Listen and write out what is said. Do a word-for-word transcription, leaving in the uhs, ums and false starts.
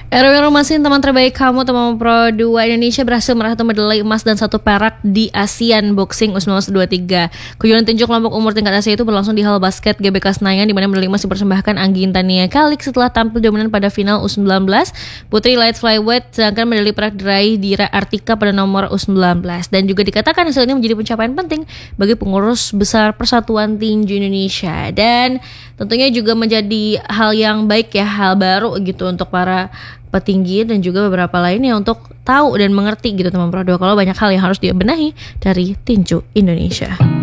Erwin Romasin, teman terbaik kamu, teman Pro dua Indonesia berhasil meraih satu medali emas dan satu perak di ASEAN Boxing U sembilan belas dua puluh tiga. Kejuaraan tinju kelompok umur tingkat Asia itu berlangsung di Hall Basket G B K Senayan, di mana medali emas dipersembahkan Anggi Intania Kalik setelah tampil dominan pada final U sembilan belas Putri Light Flyweight, sedangkan medali perak diraih Dira Artika pada nomor U sembilan belas. Dan juga dikatakan hasil ini menjadi pencapaian penting bagi pengurus besar Persatuan Tinju Indonesia, dan tentunya juga menjadi hal yang baik ya, hal baru gitu untuk para petinggi dan juga beberapa lainnya untuk tahu dan mengerti gitu teman Pro dua kalau banyak hal yang harus dibenahi dari tinju Indonesia.